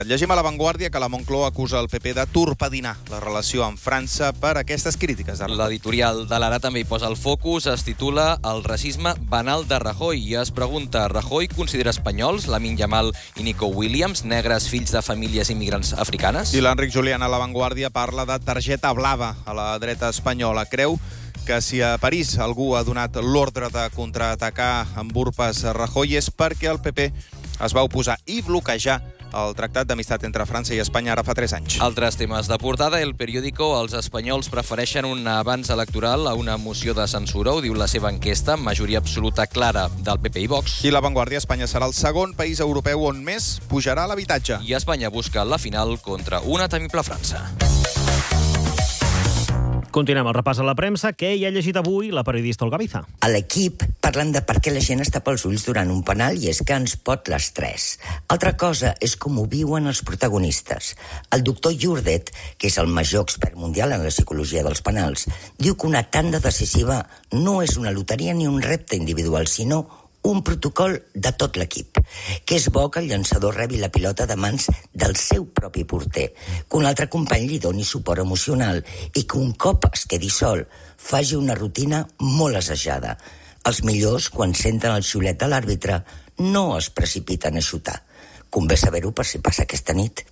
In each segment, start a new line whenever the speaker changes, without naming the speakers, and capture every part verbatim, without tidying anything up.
Llegim a La Vanguardia que la Moncloa acusa el P P de torpedinar la relació amb França per aquestes crítiques.
L'editorial de l'Ara també hi posa el focus, es titula El racisme banal de Rajoy i es pregunta, Rajoy considera espanyols Lamine Yamal i Nico Williams, negres fills de famílies immigrants africanes?
I l'Enric Julián a La Vanguardia parla de targeta blava a la dreta espanyola. Creu que si a París algú ha donat l'ordre de contraatacar amb urpes a Rajoy és perquè el P P es va oposar i bloquejar el tractat d'amistat entre França i Espanya ara fa tres anys.
Altres temes de portada. El periòdico, els espanyols prefereixen un avanç electoral a una moció de censura, ho diu la seva enquesta, amb majoria absoluta clara del P P i Vox.
I La Vanguardia, Espanya serà el segon país europeu on més pujarà l'habitatge.
I Espanya busca la final contra una temible França.
Continuem el repàs a la premsa. Què hi ha llegit avui la periodista Olga Biza?
A l'equip parlen de per què la gent està pels ulls durant un penal i és que ens pot l'estrès. Altra cosa és com ho viuen els protagonistes. El doctor Jordet, que és el major expert mundial en la psicologia dels penals, diu que una tanda decisiva no és una loteria ni un repte individual, sinó un protocol de tot l'equip, que és bo que el llançador rebi la pilota de mans del seu propi porter, que un altre company li doni suport emocional i que un cop es quedi sol faci una rutina molt assajada. Els millors, quan senten el xiulet de l'àrbitre, no es precipiten a xutar. Convé saber-ho per si passa aquesta nit.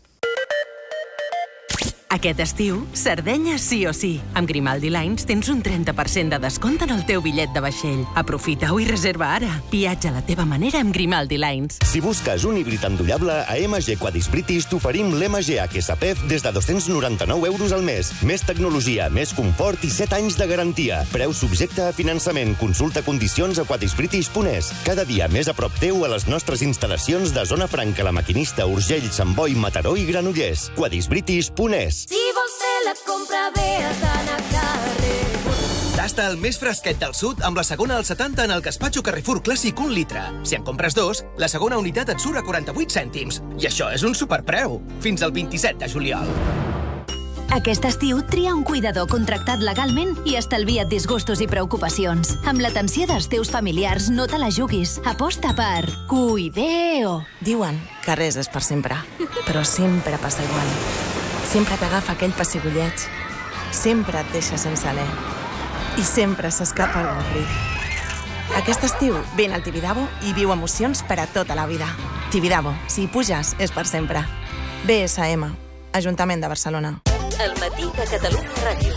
Aquest estiu, Sardenya sí o sí. Amb Grimaldi Lines tens un trenta per cent de descompte en el teu bitllet de vaixell. Aprofita-ho i reserva ara. Viatja a la teva manera amb Grimaldi Lines.
Si busques un híbrid endollable, a M G Quadis British t'oferim l'M G H S P F des de dos-cents noranta-nou euros al mes. Més tecnologia, més confort i set anys de garantia. Preu subjecte a finançament. Consulta condicions a quadisbritish punt es. Cada dia més a prop teu a les nostres instal·lacions de Zona Franca, La Maquinista, Urgell, Sant Boi, Mataró i Granollers. quadisbritish punt es.
Si vols fer la compra bé, has d'anar a Carrefour.
Tasta el més fresquet del sud amb la segona al setanta en el gaspatxo Carrefour Clàssic un litre. Si en compres dos, la segona unitat et surt a quaranta-vuit cèntims. I això és un superpreu. Fins al vint-i-set de juliol.
Aquest estiu tria un cuidador contractat legalment i estalvia't disgustos i preocupacions. Amb l'atenció dels teus familiars no te la juguis. Aposta per Cuideo.
Diuen que res és per sempre, però sempre passa igual. Sempre t'agafa aquell pessigolleig, sempre et deixa sense alè i sempre s'escapa el ric. Aquest estiu vine al Tibidabo i viu emocions per a tota la vida. Tibidabo, si hi puges, és per sempre. B S M, Ajuntament de Barcelona.
El matí de Catalunya Ràdio.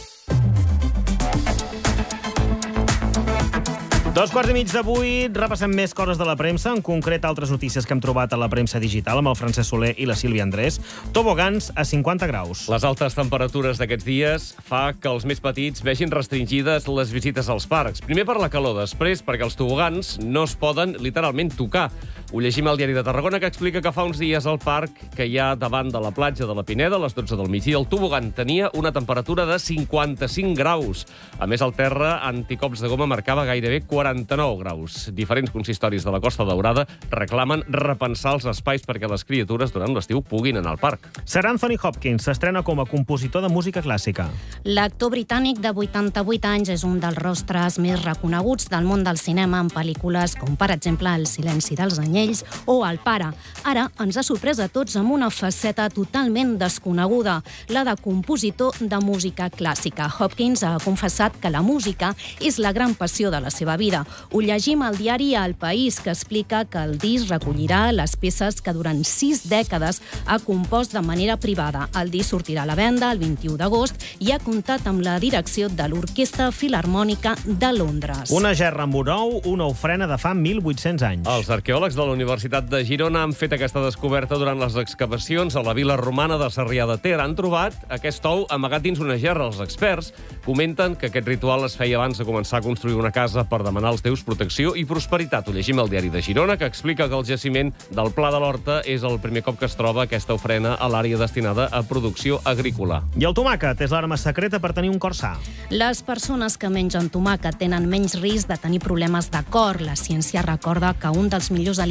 Dos quarts i mig d'avui, repassem més coses de la premsa, en concret altres notícies que hem trobat a la premsa digital amb el Francesc Soler i la Sílvia Andrés. Tobogans a cinquanta graus.
Les altes temperatures d'aquests dies fa que els més petits vegin restringides les visites als parcs. Primer per la calor, després perquè els tobogans no es poden literalment tocar. Ho llegim al Diari de Tarragona, que explica que fa uns dies al parc que hi ha davant de la platja de la Pineda, a les dotze del migdia, el tobogan tenia una temperatura de cinquanta-cinc graus. A més, el terra anticops de goma marcava gairebé quaranta-nou graus. Diferents consistoris de la Costa Daurada reclamen repensar els espais perquè les criatures durant l'estiu puguin anar al parc.
Sir Anthony Hopkins s'estrena com a compositor de música clàssica.
L'actor britànic de vuitanta-vuit anys és un dels rostres més reconeguts del món del cinema en pel·lícules com, per exemple, El silenci dels anyells o El pare. Ara ens ha sorprès a tots amb una faceta totalment desconeguda, la de compositor de música clàssica. Hopkins ha confessat que la música és la gran passió de la seva vida. Ho llegim al diari El País, que explica que el disc recollirà les peces que durant sis dècades ha compost de manera privada. El disc sortirà a la venda el vint-i-u d'agost i ha comptat amb la direcció de l'Orquestra Filharmònica de Londres.
Una gerra amb un ou, una ofrena de fa mil vuit-cents anys.
Els arqueòlegs de la Universitat de Girona han fet aquesta descoberta durant les excavacions a la vila romana de Sarrià de Ter. Han trobat aquest ou amagat dins una gerra. Els experts comenten que aquest ritual es feia abans de començar a construir una casa per demanar als déus protecció i prosperitat. Ho llegim al Diari de Girona, que explica que el jaciment del Pla de l'Horta és el primer cop que es troba aquesta ofrena a l'àrea destinada a producció agrícola.
I el tomàquet és l'arma secreta per tenir un cor sa.
Les persones que mengen tomàquet tenen menys risc de tenir problemes de cor. La ciència recorda que un dels millors aliments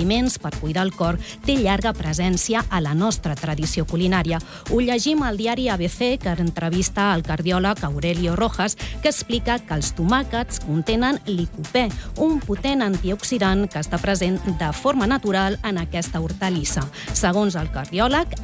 aliments per cuidar el cor té llarga presència a la nostra tradició culinària. Ho llegim al diari A B C, que entrevista al cardiòleg Aurelio Rojas, que explica que els tomàquets contenen licopè, un potent antioxidant que està present de forma natural en aquesta hortalissa. Segons el cardiòleg,